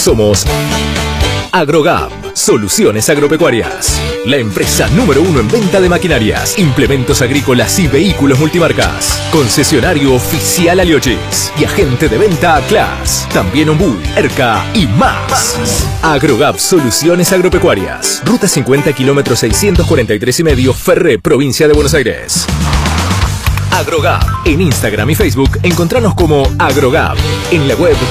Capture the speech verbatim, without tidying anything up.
somos Agrogap, soluciones agropecuarias. La empresa número uno en venta de maquinarias, implementos agrícolas y vehículos multimarcas. Concesionario oficial Aliochis y agente de venta Class. También Ombú, Erca y más. Agrogap, soluciones agropecuarias. Ruta cincuenta, kilómetros seiscientos cuarenta y tres y medio, Ferré, provincia de Buenos Aires. Agrogap. En Instagram y Facebook encontranos como Agrogap. En la web